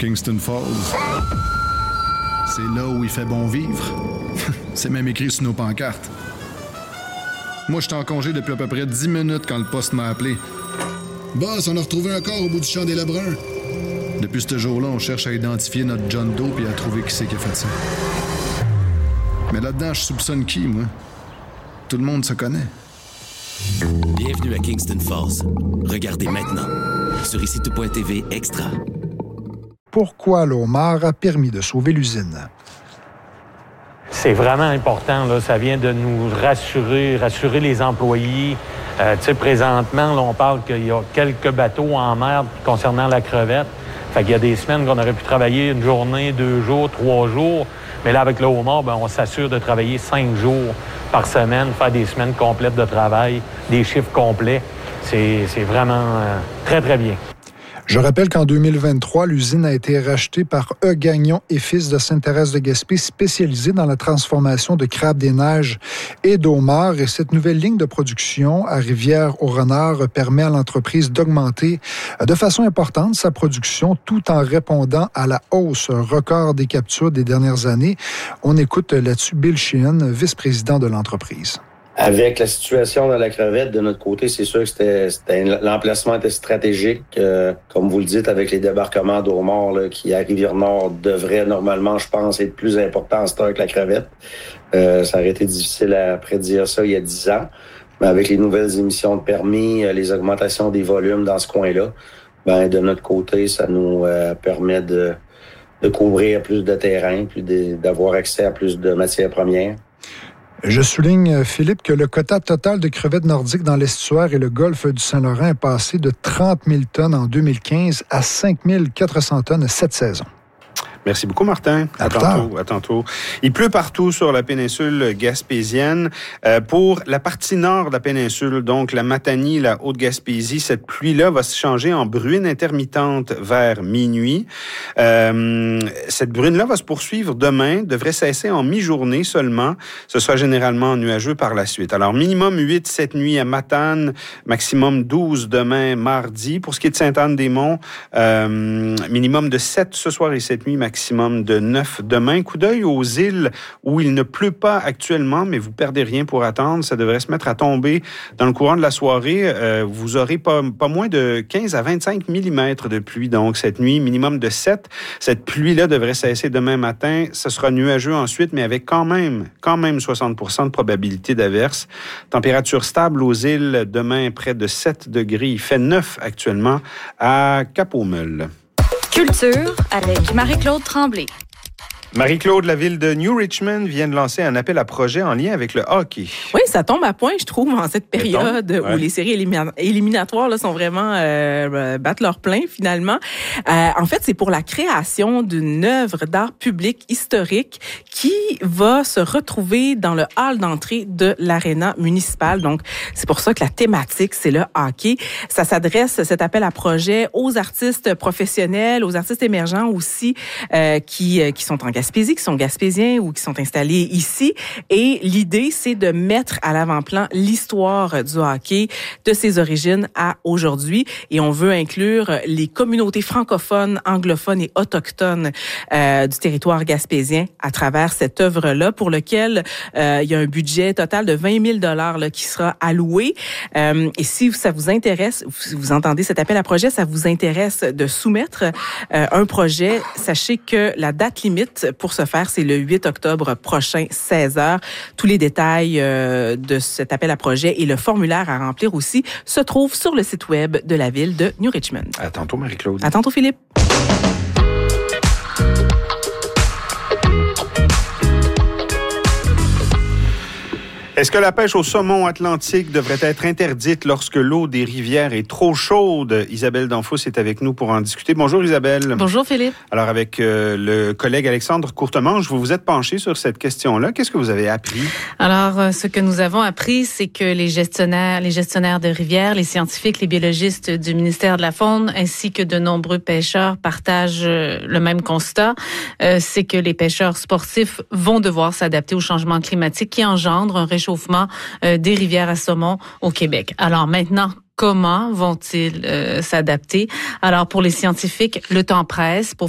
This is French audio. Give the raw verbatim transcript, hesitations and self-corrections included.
Kingston Falls. C'est là où il fait bon vivre. C'est même écrit sur nos pancartes. Moi, j'étais en congé depuis à peu près dix minutes quand le poste m'a appelé. Boss, on a retrouvé un corps au bout du champ des Lebrun. Depuis ce jour-là, on cherche à identifier notre John Doe et à trouver qui c'est qui a fait ça. Mais là-dedans, je soupçonne qui, moi? Tout le monde se connaît. Bienvenue à Kingston Falls. Regardez maintenant sur ici tout point t v Extra. Pourquoi l'Omar a permis de sauver l'usine? C'est vraiment important, là. Ça vient de nous rassurer, rassurer les employés. Euh, tu sais, présentement, là, on parle qu'il y a quelques bateaux en mer concernant la crevette. Fait qu'il y a des semaines qu'on aurait pu travailler une journée, deux jours, trois jours. Mais là, avec le homard, ben, on s'assure de travailler cinq jours par semaine, faire des semaines complètes de travail, des chiffres complets. C'est, c'est vraiment euh, très, très bien. Je rappelle qu'en deux mille vingt-trois, l'usine a été rachetée par E. Gagnon et Fils de Sainte-Thérèse-de-Gaspé, spécialisée dans la transformation de crabes des neiges et d'homards. Et cette nouvelle ligne de production à Rivière-au-Renard permet à l'entreprise d'augmenter de façon importante sa production tout en répondant à la hausse record des captures des dernières années. On écoute là-dessus Bill Sheehan, vice-président de l'entreprise. Avec la situation dans la crevette, de notre côté, c'est sûr que c'était, c'était l'emplacement était stratégique. Euh, comme vous le dites, avec les débarquements d'homards là, qui, à Rivière-Nord, devraient normalement, je pense, être plus importants en stock que la crevette. Euh, ça aurait été difficile à prédire ça il y a dix ans. Mais avec les nouvelles émissions de permis, les augmentations des volumes dans ce coin-là, ben de notre côté, ça nous euh, permet de, de couvrir plus de terrain, puis de, d'avoir accès à plus de matières premières. Je souligne, Philippe, que le quota total de crevettes nordiques dans l'estuaire et le golfe du Saint-Laurent est passé de trente mille tonnes en deux mille quinze à cinq mille quatre cents tonnes cette saison. Merci beaucoup, Martin. À, à tantôt. À tantôt. Il pleut partout sur la péninsule gaspésienne. Euh, pour la partie nord de la péninsule, donc la Matanie, la Haute-Gaspésie, cette pluie-là va se changer en bruine intermittente vers minuit. Euh, cette bruine-là va se poursuivre demain, devrait cesser en mi-journée seulement. Ce sera généralement nuageux par la suite. Alors, minimum huit cette nuit à Matane, maximum douze demain, mardi. Pour ce qui est de Sainte-Anne-des-Monts, euh, minimum de sept ce soir et cette nuit, maximum de neuf demain. Coup d'œil aux îles où il ne pleut pas actuellement, mais vous perdez rien pour attendre. Ça devrait se mettre à tomber dans le courant de la soirée. Euh, vous aurez pas, pas moins de quinze à vingt-cinq millimètres de pluie, donc cette nuit, minimum de sept. Cette pluie-là devrait cesser demain matin. Ce sera nuageux ensuite, mais avec quand même, quand même soixante pour cent de probabilité d'averse. Température stable aux îles, demain près de sept degrés. Il fait neuf actuellement à Cap-au-Meule. Culture avec Marie-Claude Tremblay. Marie-Claude, la ville de New Richmond vient de lancer un appel à projet en lien avec le hockey. Oui, ça tombe à point, je trouve, en cette période où ouais. les séries élimina- éliminatoires là, sont vraiment euh, battent leur plein, finalement. Euh, en fait, c'est pour la création d'une œuvre d'art public historique qui va se retrouver dans le hall d'entrée de l'aréna municipale. Donc, c'est pour ça que la thématique, c'est le hockey. Ça s'adresse, cet appel à projet, aux artistes professionnels, aux artistes émergents aussi, euh, qui, qui sont en Gaspésie, qui sont gaspésiens ou qui sont installés ici. Et l'idée, c'est de mettre à l'avant-plan l'histoire du hockey, de ses origines à aujourd'hui. Et on veut inclure les communautés francophones, anglophones et autochtones euh, du territoire gaspésien à travers cette œuvre-là, pour lequel euh, il y a un budget total de vingt mille dollars là, qui sera alloué. Euh, et si ça vous intéresse, si vous entendez cet appel à projet, ça vous intéresse de soumettre euh, un projet, sachez que la date limite pour ce faire, c'est le huit octobre prochain, seize heures. Tous les détails euh, de cet appel à projet et le formulaire à remplir aussi se trouvent sur le site web de la ville de New Richmond. À tantôt, Marie-Claude. À tantôt, Philippe. Est-ce que la pêche au saumon atlantique devrait être interdite lorsque l'eau des rivières est trop chaude? Isabelle Danfous est avec nous pour en discuter. Bonjour Isabelle. Bonjour Philippe. Alors avec euh, le collègue Alexandre Courtemanche, vous vous êtes penché sur cette question-là. Qu'est-ce que vous avez appris? Alors, euh, ce que nous avons appris, c'est que les gestionnaires, les gestionnaires de rivières, les scientifiques, les biologistes du ministère de la Faune, ainsi que de nombreux pêcheurs partagent euh, le même constat. Euh, c'est que les pêcheurs sportifs vont devoir s'adapter au changement climatique qui engendre un réchauffement euh, des rivières à saumon au Québec. Alors maintenant, comment vont-ils euh, s'adapter? Alors, pour les scientifiques, le temps presse pour